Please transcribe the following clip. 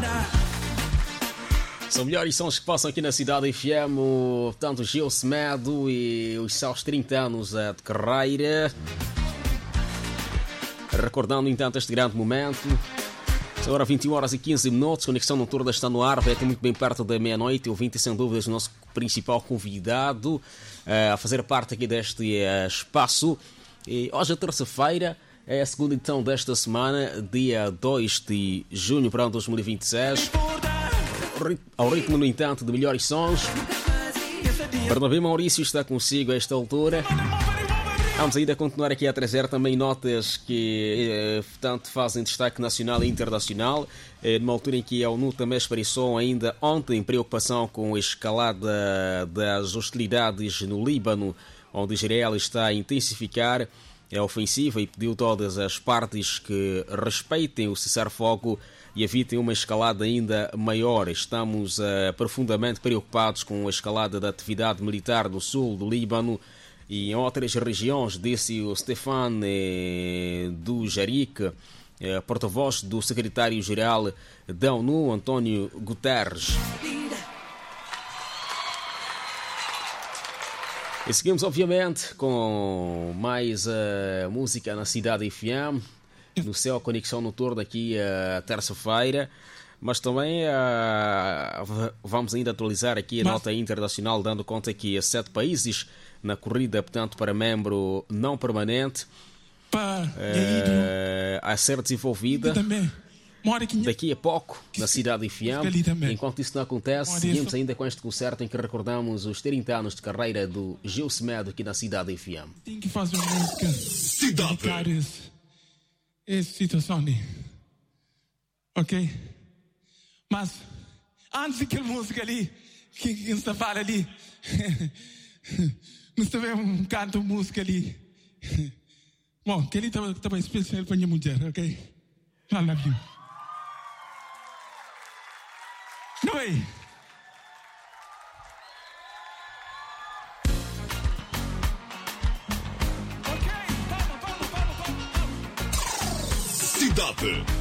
São melhores sons que passam aqui na Cidade FM, tanto Gil Semedo e os seus 30 anos de carreira. Recordando, entanto, este grande momento. São agora 21 horas e 15 minutos, Conexão Noturna está no ar, vai até muito bem perto da meia-noite. Ouvinte, sem dúvidas, o nosso principal convidado a fazer parte aqui deste espaço. E hoje é terça-feira, é a segunda edição desta semana, dia 2 de junho para 2026. Ao ritmo, no entanto, de melhores sons. Bernabé Maurício está consigo a esta altura. Vamos ainda continuar aqui a trazer também notas que tanto fazem destaque nacional e internacional. Numa altura em que a ONU também expressou ainda ontem preocupação com a escalada das hostilidades no Líbano, onde Israel está a intensificar a ofensiva e pediu todas as partes que respeitem o cessar-fogo e evitem uma escalada ainda maior. Estamos profundamente preocupados com a escalada da atividade militar no sul do Líbano e em outras regiões, disse o Stefan Dujarric, porta-voz do secretário-geral da ONU, António Guterres. E seguimos, obviamente, com mais música na Cidade FM, no seu Conexão Noturna aqui terça-feira, mas também vamos ainda atualizar aqui a nota internacional, dando conta que 7 países na corrida, portanto, para membro não permanente a ser desenvolvida daqui a pouco na Cidade FM. Enquanto isso não acontece, seguimos ainda com este concerto em que recordamos os 30 anos de carreira do Gil Semedo aqui na Cidade FM. Tem que fazer uma música Cidade. Essa situação ali, ok? Mas antes daquela música ali que você fala ali, nós também canto música ali. Bom, aquele estava especial para minha mulher, ok? I love you. No way. Cidade.